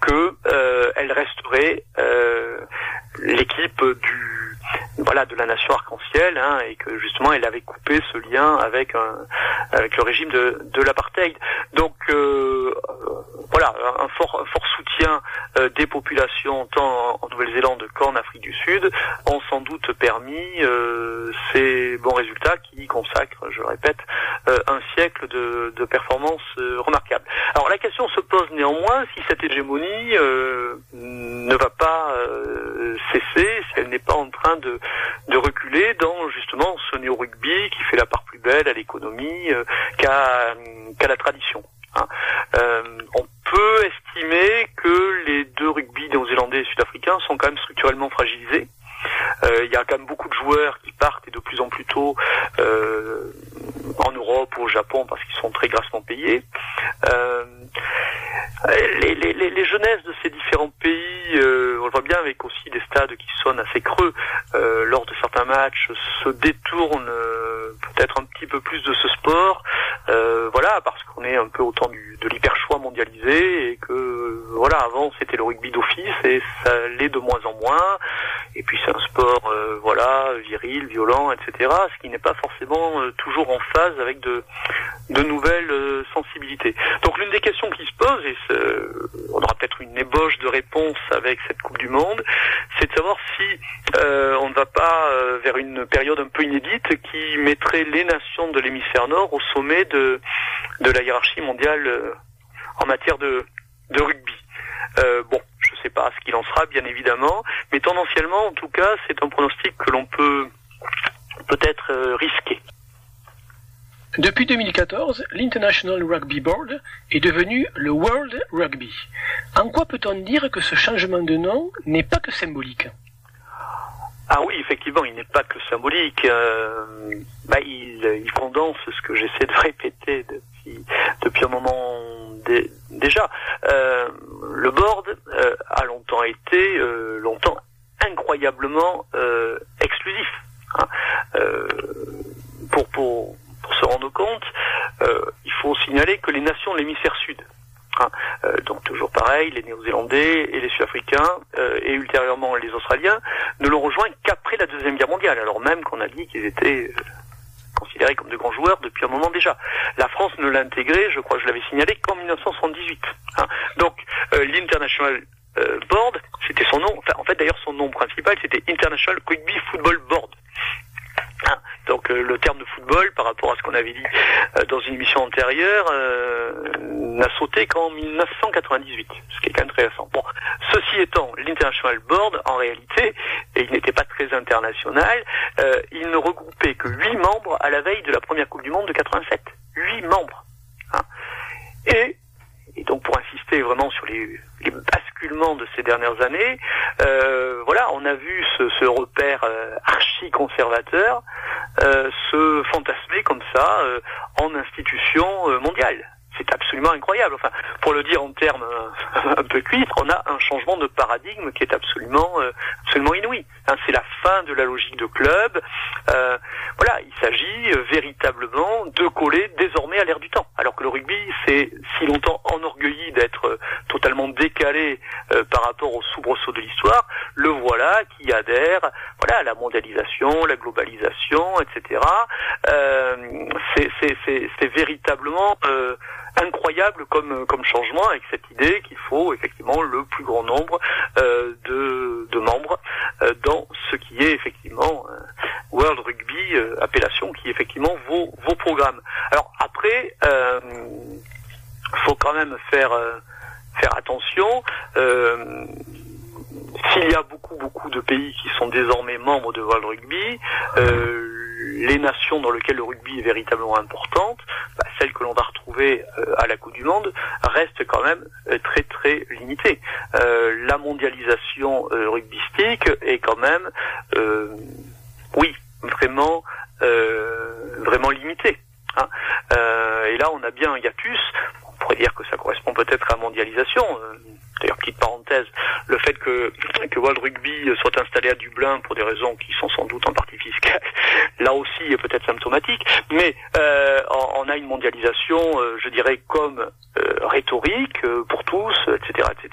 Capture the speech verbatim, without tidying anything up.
que euh, elle resterait euh, l'équipe du voilà de la nation arc-en-ciel, hein, et que justement elle avait coupé ce lien avec un, avec le régime de, de l'apartheid. Donc euh, voilà, un fort, un fort soutien euh, des populations tant en Nouvelle-Zélande qu'en Afrique du Sud ont sans doute permis euh, ces bons résultats qui consacrent, je le répète, euh, un siècle de, de performances euh, remarquables. Alors la question se pose néanmoins si cette hégémonie euh, ne va pas euh, cesser, si elle n'est pas en train de, de reculer dans justement ce néo-rugby qui fait la part plus belle à l'économie euh, qu'à, qu'à la tradition. Hein. Euh, on peut estimer que les deux rugby néo-zélandais et sud-africains sont quand même structurellement fragilisés. Euh, il y a quand même beaucoup de joueurs qui partent et de plus en plus tôt euh, en Europe ou au Japon parce qu'ils sont très grassement payés. Euh, les, les, les, les jeunesses de ces différents pays, euh, on le voit bien avec aussi des stades qui sonnent assez creux euh, lors de certains matchs, se détournent euh, peut-être un petit peu plus de ce sport, euh, voilà, parce qu'on est un peu au temps du, de l'hyper-choix mondialisé et que voilà, avant c'était le rugby d'office et ça l'est de moins en moins. Et puis c'est un sport, euh, voilà, viril, violent, et cetera. Ce qui n'est pas forcément euh, toujours en phase avec de, de nouvelles euh, sensibilités. Donc l'une des questions qui se pose, et on aura peut-être une ébauche de réponse avec cette Coupe du Monde, c'est de savoir si euh, on ne va pas euh, vers une période un peu inédite qui mettrait les nations de l'hémisphère nord au sommet de, de la hiérarchie mondiale euh, en matière de, de rugby. Euh, bon. Je ne sais pas ce qu'il en sera, bien évidemment, mais tendanciellement, en tout cas, c'est un pronostic que l'on peut peut-être euh, risquer. Depuis deux mille quatorze, l'International Rugby Board est devenu le World Rugby. En quoi peut-on dire que ce changement de nom n'est pas que symbolique ? Ah oui, effectivement, il n'est pas que symbolique. Euh, bah, il, il condense ce que j'essaie de répéter depuis, depuis un moment dé, déjà. Euh, le board euh, a longtemps été, euh, longtemps incroyablement euh, exclusif. Hein. Euh, pour, pour, pour se rendre compte, euh, il faut signaler que les nations de l'hémisphère sud, Hein, euh, donc toujours pareil, les Néo-Zélandais et les Sud-Africains euh, et ultérieurement les Australiens ne l'ont rejoint qu'après la Deuxième Guerre mondiale, alors même qu'on a dit qu'ils étaient euh, considérés comme de grands joueurs depuis un moment déjà. La France ne l'a intégré, je crois que je l'avais signalé, qu'en dix-neuf cent soixante-dix-huit. Hein. Donc euh, l'International euh, Board, c'était son nom, enfin en fait d'ailleurs son nom principal c'était International Rugby Football Board. Hein, donc euh, le terme de football, par rapport à ce qu'on avait dit euh, dans une émission antérieure, euh, n'a sauté qu'en dix-neuf cent quatre-vingt-dix-huit, ce qui est quand même très récent. Bon, ceci étant, l'International Board, en réalité, et il n'était pas très international, euh, il ne regroupait que huit membres à la veille de la première Coupe du Monde de quatre-vingt-sept. Huit membres. Hein. Et, et donc pour insister vraiment sur les, les basculements de ces dernières années, euh, voilà, on a vu ce, ce repère euh, archi-conservateur euh, se fantasmer comme ça euh, en institution euh, mondiale. C'est absolument incroyable. Enfin, pour le dire en termes euh, un peu cuitres, on a un changement de paradigme qui est absolument, euh, absolument inouï. Hein, c'est la fin de la logique de club. Euh, voilà, il s'agit euh, véritablement de coller désormais à l'ère du temps. Alors que le rugby s'est si longtemps enorgueilli d'être euh, totalement décalé euh, par rapport au soubresaut de l'histoire, le voilà qui adhère, voilà, à la mondialisation, la globalisation, et cetera. Euh, c'est, c'est, c'est, c'est véritablement euh, incroyable comme comme changement, avec cette idée qu'il faut effectivement le plus grand nombre euh, de, de membres euh, dans ce qui est effectivement euh, World Rugby, euh, appellation qui effectivement vaut vos programmes. Alors après, euh, faut quand même faire euh, faire attention. Euh, s'il y a beaucoup beaucoup de pays qui sont désormais membres de World Rugby, euh, les nations dans lesquelles le rugby est véritablement importante, bah, celles que l'on va retrouver euh, à la Coupe du Monde, restent quand même euh, très très limitées. Euh, la mondialisation euh, rugbystique est quand même, euh, oui, vraiment euh, vraiment limitée. Hein. Euh, et là, on a bien un hiatus. On pourrait dire que ça correspond peut-être à la mondialisation. Euh, D'ailleurs, petite parenthèse, le fait que, que World Rugby soit installé à Dublin pour des raisons qui sont sans doute en partie fiscales, là aussi est peut-être symptomatique, mais euh, on, on a une mondialisation, euh, je dirais, comme euh, rhétorique euh, pour tous, et cetera, et